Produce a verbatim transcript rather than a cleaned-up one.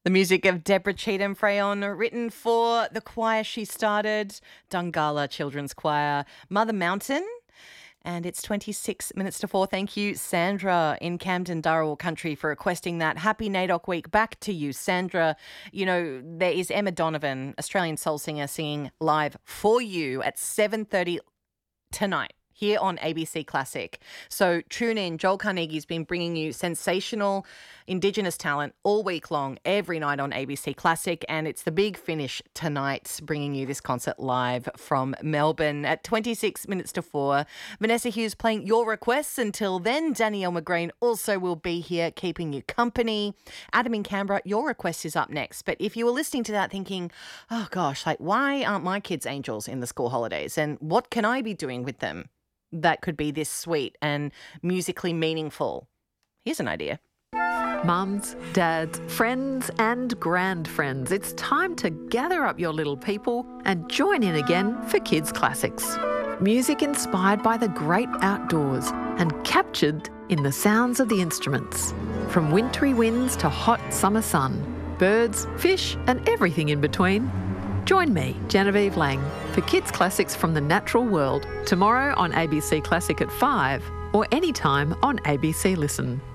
The music of Deborah Cheetham Freyon, written for the choir she started, Dungala Children's Choir, Mother Mountain. And it's twenty-six minutes to four. Thank you, Sandra in Camden, Dharawal Country, for requesting that. Happy NAIDOC week. Back to you, Sandra. You know, there is Emma Donovan, Australian soul singer, singing live for you at seven thirty tonight here on A B C Classic. So tune in. Joel Carnegie's been bringing you sensational Indigenous talent all week long, every night on A B C Classic, and it's the big finish tonight, bringing you this concert live from Melbourne at twenty-six minutes to four. Vanessa Hughes playing your requests. Until then, Danielle McGreen also will be here keeping you company. Adam in Canberra, your request is up next. But if you were listening to that thinking, oh gosh, like why aren't my kids angels in the school holidays and what can I be doing with them that could be this sweet and musically meaningful? Here's an idea. Mums, dads, friends and grand friends, it's time to gather up your little people and join in again for Kids Classics. Music inspired by the great outdoors and captured in the sounds of the instruments. From wintry winds to hot summer sun, birds, fish and everything in between. Join me, Genevieve Lang, for Kids Classics from the Natural World tomorrow on A B C Classic at five or anytime on A B C Listen.